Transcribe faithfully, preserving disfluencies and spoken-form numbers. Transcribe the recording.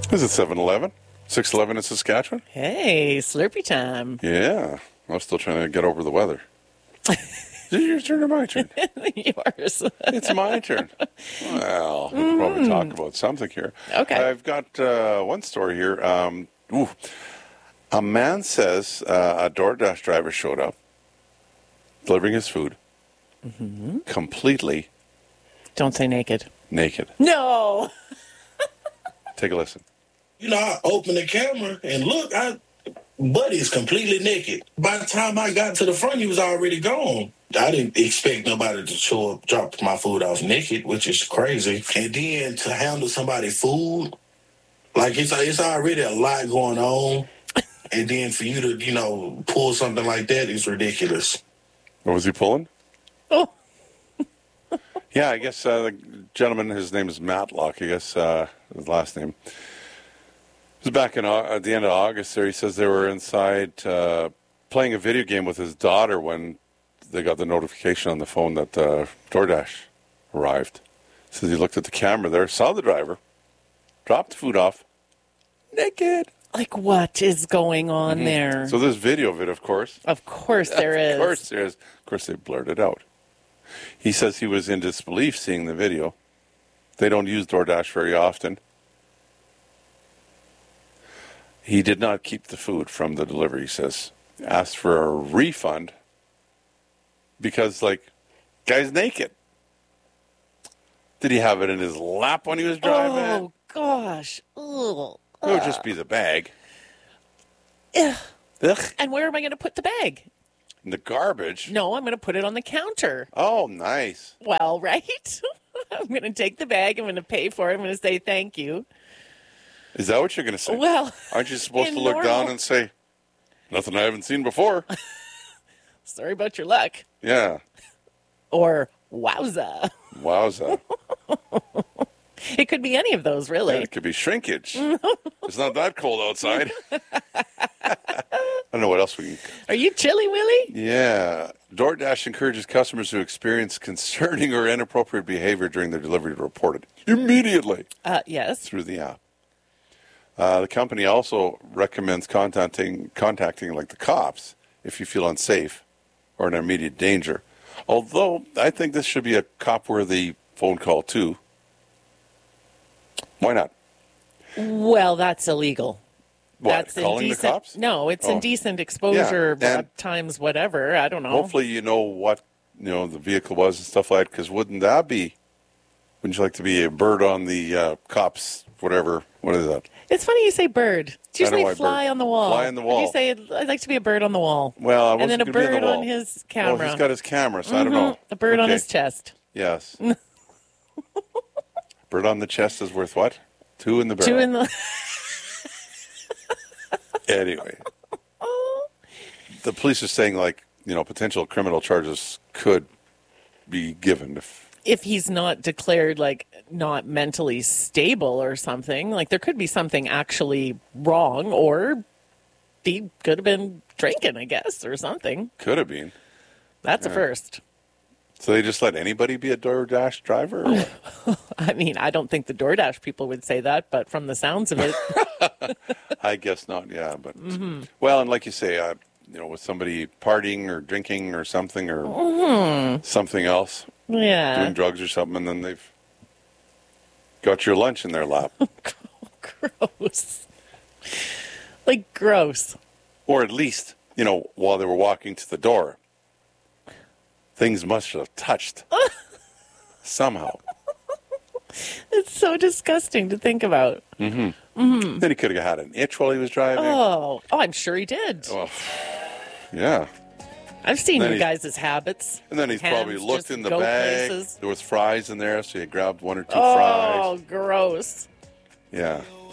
Is it seven eleven? six eleven in Saskatchewan? Hey, Slurpee time. Yeah. I'm still trying to get over the weather. Is it your turn or my turn? Yours. It's my turn. Well, we can probably talk about something here. Okay. I've got uh, one story here. Um, ooh. A man says uh, a DoorDash driver showed up, delivering his food, Mm-hmm. completely Don't say naked. naked. No. Take a listen. You know, I opened the camera and look, I Buddy's completely naked. By the time I got to the front, he was already gone. I didn't expect nobody to show up, drop my food off naked, which is crazy. And then to handle somebody's food, like it's it's already a lot going on. And then for you to, you know, pull something like that is ridiculous. What was he pulling? Oh. Yeah, I guess uh, the gentleman, his name is Matlock, I guess uh, his last name. It was back in Au- at the end of August there. He says they were inside uh, playing a video game with his daughter when they got the notification on the phone that uh, DoorDash arrived. He says he looked at the camera there, saw the driver, dropped the food off, naked. Like, what is going on Mm-hmm. there? So there's video of it, of course. Of course there is. Of course there is. Of course they blurred it out. He says he was in disbelief seeing the video. They don't use DoorDash very often. He did not keep the food from the delivery, he says. Asked for a refund because, like, guy's naked. Did he have it in his lap when he was driving? Oh, gosh. Ugh. It would just be the bag. Ugh. Ugh. And where am I going to put the bag? In the garbage? No, I'm going to put it on the counter. Oh, nice. Well, right? I'm going to take the bag. I'm going to pay for it. I'm going to say thank you. Is that what you're going to say? Well, aren't you supposed in to look normal- down and say, nothing I haven't seen before? Sorry about your luck. Yeah. Or wowza. Wowza. It could be any of those, really. Yeah, it could be shrinkage. It's not that cold outside. I don't know what else we can. Are you chilly, Willie? Yeah. DoorDash encourages customers who experience concerning or inappropriate behavior during their delivery to report it immediately Uh, yes. through the app. Uh, the company also recommends contacting, contacting like the cops if you feel unsafe or in immediate danger. Although I think this should be a cop-worthy phone call too. Why not? Well, that's illegal. What, That's calling the indecent. cops? No, it's Oh. indecent exposure Yeah, and- uh, times whatever. I don't know. Hopefully you know what you know the vehicle was and stuff like that, because wouldn't that be, wouldn't you like to be a bird on the uh, cops, whatever, what is that? It's funny you say bird. It's I know usually why fly bird. on the wall. Fly on the And wall. you say, I'd like to be a bird on the wall. Well, I And wasn't then a gonna be on bird the on wall. his Oh, camera. he's got his camera, so I don't Mhm. know. A bird on Okay. his chest. Yes. Bird on the chest is worth what? Two in the barrel. Two in the... Anyway. The police are saying, like, you know, potential criminal charges could be given if... If he's not declared, like, not mentally stable or something, like, there could be something actually wrong, or he could have been drinking, I guess, or something. Could have been. That's Yeah. a first. So they just let anybody be a DoorDash driver? Or what? I mean, I don't think the DoorDash people would say that, but from the sounds of it, I guess not, yeah. But Mm-hmm. well, and like you say, uh, you know, with somebody partying or drinking or something or Mm-hmm. something else, yeah. doing drugs or something, and then they've got your lunch in their lap. Gross. Like, gross. Or at least, you know, while they were walking to the door, things must have touched somehow. It's so disgusting to think about. Then he could have had an itch while he was driving. Oh, oh, I'm sure he did. Oh, yeah. I've seen then you he's- guys' habits. And then he's Hands probably looked just in the go bag. places. There was fries in there, so he grabbed one or two Oh, fries. gross. Yeah.